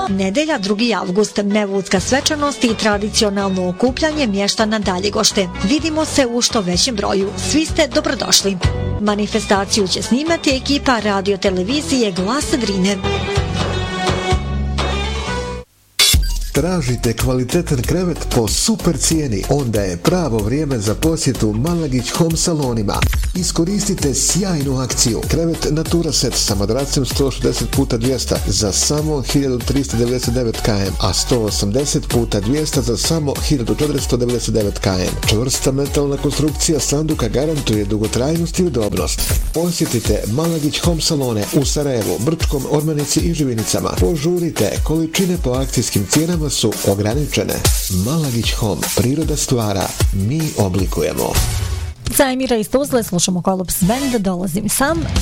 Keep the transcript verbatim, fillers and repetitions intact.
Nedelja drugi avgust, Nevudska svečanost i tradicionalno okupljanje mještana Daljegošte. Vidimo se u što većem broju. Svi ste dobrodošli. Manifestaciju će snimati ekipa radiotelevizije Glas Drine. Tražite kvalitetan krevet po super cijeni? Onda je pravo vrijeme za posjetu Malagić Home salonima. Iskoristite sjajnu akciju. Krevet Natura Set sa madracem sto šezdeset puta dvjesto za samo hiljadu tristo devedeset devet km, a sto osamdeset puta dvjesto za samo hiljadu četiristo devedeset devet km. Čvrsta metalna konstrukcija sanduka garantuje dugotrajnost i udobnost. Posjetite Malagić Home salone u Sarajevu, Brčkom, Ormanici i Živinicama. Požurite, količine po akcijskim cijenama su ograničene. Malagić Home, priroda stvara, mi oblikujemo. Za Emira iz Tuzle slušamo Kolops Band, Dolazim sam.